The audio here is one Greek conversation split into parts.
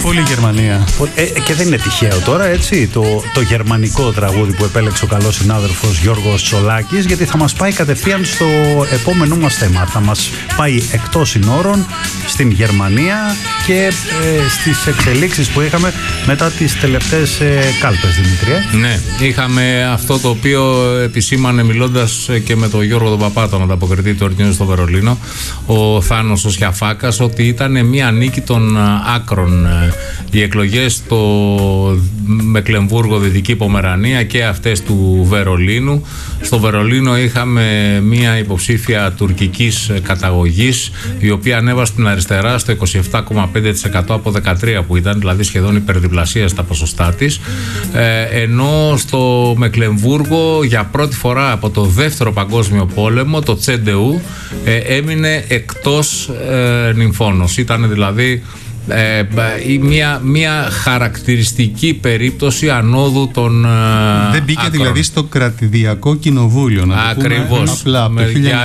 Πολύ Γερμανία. Και δεν είναι τυχαίο τώρα, έτσι, το γερμανικό τραγούδι που επέλεξε ο καλός συνάδελφος Γιώργος Τσολάκης, γιατί θα μας πάει κατευθείαν στο επόμενό μας θέμα. Θα μας πάει εκτός συνόρων, στην Γερμανία και στις εξελίξεις που είχαμε μετά τις τελευταίες κάλπες, Δημήτρη. Ναι, είχαμε αυτό το οποίο επισήμανε μιλώντας και με τον Γιώργο τον Παπά, τον ανταποκριτή του Earth News στο Βερολίνο, ο Θάνος ο Σιαφάκας, ότι ήταν μια νίκη των άκρων οι εκλογές στο Μεκλεμβούργο, Δυτική Πομερανία και αυτές του Βερολίνου. Στο Βερολίνο είχαμε μια υποψήφια τουρκικής καταγωγής, η οποία ανέβασε στην αριστερά στο 27,5% από 13% που ήταν, δηλαδή σχεδόν υπερδιπλασία στα ποσοστά της, ενώ στο Μεκλεμβούργο για πρώτη φορά από το δεύτερο παγκόσμιο πόλεμο το CDU έμεινε εκτός νυμφώνος. Ήταν δηλαδή μια χαρακτηριστική περίπτωση ανόδου των δεν μπήκε άκρων. Δηλαδή στο κρατηδιακό κοινοβούλιο, να το πούμε απλά, από το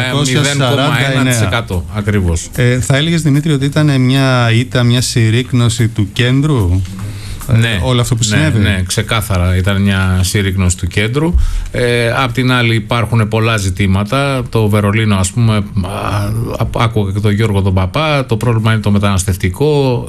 1949. Ακριβώς. Θα έλεγες, Δημήτρη, ότι ήταν μια ήττα, μια συρρίκνωση του κέντρου? Ναι, όλο αυτό που συνέβη. Ναι, ξεκάθαρα ήταν μια συρρίκνωση του κέντρου. Απ' την άλλη υπάρχουν πολλά ζητήματα. Το Βερολίνο, ας πούμε, άκουγα και τον Γιώργο τον Παπά, το πρόβλημα είναι το μεταναστευτικό.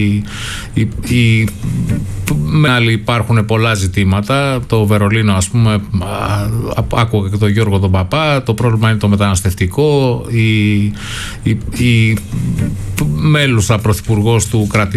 Με άλλη υπάρχουν πολλά ζητήματα. Το Βερολίνο, ας πούμε, άκουγα και τον Γιώργο τον Παπά, το πρόβλημα είναι το μεταναστευτικό. Η μέλουσα πρωθυπουργός του κρατηδίου